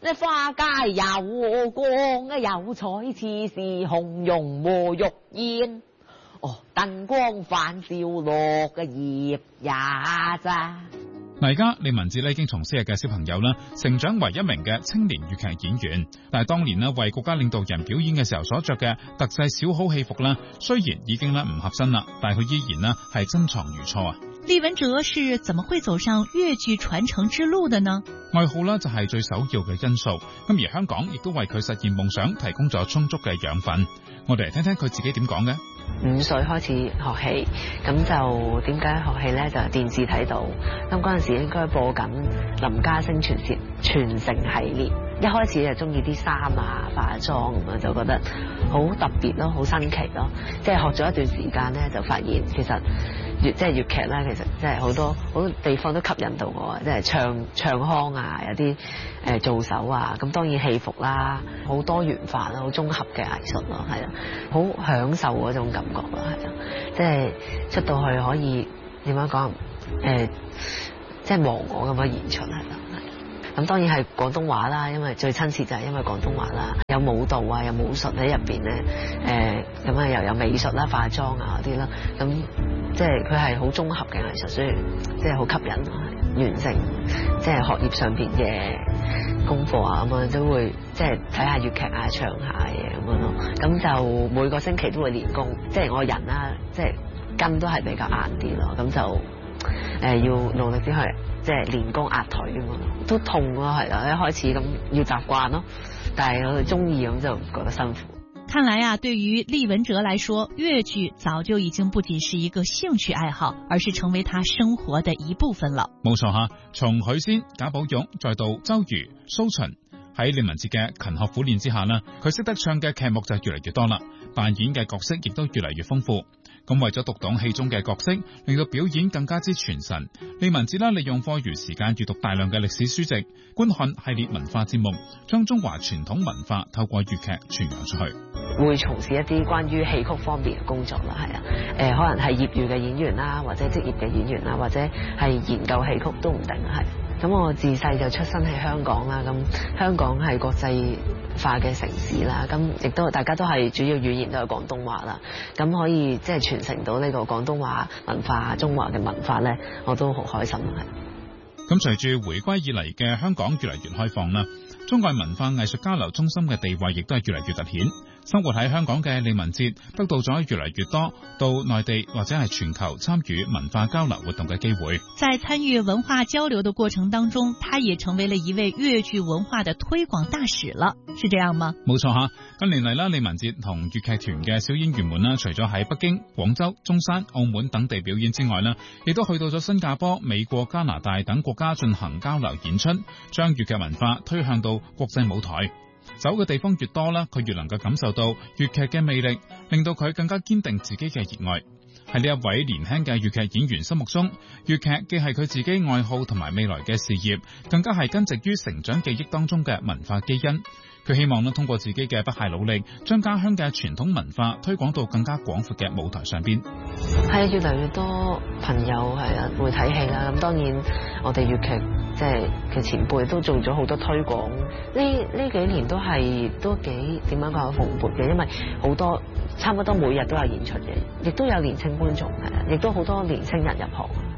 呢花街有光，有彩翅是紅絨和玉燕。燈光反照落嘅葉也咋。 而家李文哲已經從昔日嘅小朋友啦，成長為一名嘅青年粵劇演員。但係當年為國家領導人表演嘅時候所着嘅特製小好戲服啦，雖然已經唔合身啦，但係佢依然係珍藏如初啊！ 李文哲是怎麼會走上粵劇傳承之路的呢？ 愛好就係最首要嘅因素，咁而香港亦都為佢實現夢想提供咗充足嘅養分。我哋嚟聽聽佢自己點講嘅。 5歲開始學戲，咁就點解學戲呢？就係電視睇到，咁嗰陣時應該播緊林家聲傳承系列，一開始就中意啲衫啊、化妝咁啊，就覺得好特別咯，好新奇咯。即係學咗一段時間呢，就發現其實粵劇啦，其實即係好多地方都吸引到我，即係唱腔啊，有啲做手啊，咁當然戲服啦，好多元化啦，好綜合嘅藝術咯，係啊，好享受嗰種感覺咯，係啊，即係出到去可以點樣講即係忘我咁樣演出係啦。咁當然係廣東話啦，因為最親切就係因為廣東話啦，有舞蹈啊，有武術喺入邊咧，咁啊又有美術啦、化妝啊嗰啲啦，咁即係佢係好綜合嘅藝術，所以即係好吸引咯，完成即係學業上邊嘅功課啊咁樣都會即係睇下粵劇啊、唱下嘢咁樣咯，咁就每個星期都會練功，即係我人啦，即係筋都係比較硬啲咯，咁就要努力啲去。即係練功壓腿咁咯，都痛咯，係啦，一開始咁要習慣咯，但係我哋中意咁就唔覺得辛苦。 看來啊，對於李文哲來說，粵劇早就已經不僅是一個興趣愛好，而是成為他生活的一部分了。 冇錯吓，從許仙、賈寶玉再到周瑜、蘇秦，喺李文哲嘅勤學苦練之下呢，佢識得唱嘅劇目就越嚟越多啦，扮演嘅角色亦都越嚟越豐富。咁為咗讀懂戲中嘅角色，令到表演更加之傳神，李文哲利用課餘時間閱讀大量嘅歷史書籍，觀看系列文化節目，將中華傳統文化透過粵劇傳揚出去。 會從事一啲關於戲曲方面嘅工作啦，係啊，可能係業餘嘅演員啦，或者職業嘅演員啦，或者係研究戲曲都唔定係。咁我自細就出生喺香港啦，咁香港係國際化嘅城市啦，咁亦都大家都係主要語言都係廣東話啦，咁可以即係傳承到呢個廣東話文化、中華嘅文化咧，我都好開心係。 咁隨住回歸以嚟嘅香港越嚟越開放啦，中外文化藝術交流中心嘅地位亦都係越嚟越凸顯。生活喺香港嘅李文哲得到咗越嚟越多到內地或者係全球參與文化交流活動嘅機會。 在參與文化交流的過程當中，他也成為了一位粵劇文化的推廣大使了，是這樣嗎？ 冇錯吓，近年嚟啦，李文哲同粵劇團嘅小演員們啦，除咗喺北京、廣州、中山、澳門等地表演之外啦，亦都去到咗新加坡、美國、加拿大等國家進行交流演出，將粵劇文化推向到國際舞台。走嘅地方越多啦，佢越能夠感受到粵劇嘅魅力，令到佢更加堅定自己嘅熱愛。喺呢一位年輕嘅粵劇演員心目中，粵劇既係佢自己愛好同埋未來嘅事業，更加係根植於成長記憶當中嘅文化基因。佢希望通過自己嘅不懈努力，將家鄉嘅傳統文化推廣到更加廣闊嘅舞台上邊。 係越嚟越多朋友係啊會睇戲啦，咁當然我哋粵劇即係嘅前輩都做咗好多推廣。呢幾年都幾點樣講蓬勃嘅，因為好多差唔多每日都有演出嘅，亦都有年輕觀眾係啊，亦都好多年輕人入行。